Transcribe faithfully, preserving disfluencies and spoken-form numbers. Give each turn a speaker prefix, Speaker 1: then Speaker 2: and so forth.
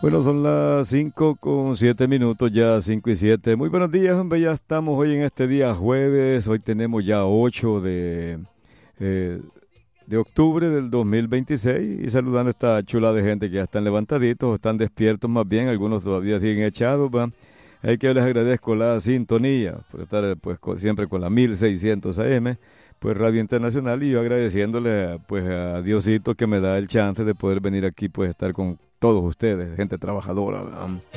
Speaker 1: Bueno, son las cinco con siete minutos, ya cinco y siete. Muy buenos días, hombre, ya estamos hoy en este día jueves, hoy tenemos ya ocho de, eh, de octubre del dos mil veintiséis y saludando a esta chula de gente que ya están levantaditos, están despiertos más bien, algunos todavía siguen echados, ¿va? Hay que les agradezco la sintonía por estar pues co- siempre con la mil seiscientos A M, pues Radio Internacional, y yo agradeciéndole pues a Diosito que me da el chance de poder venir aquí pues estar con todos ustedes, gente trabajadora, ¿verdad?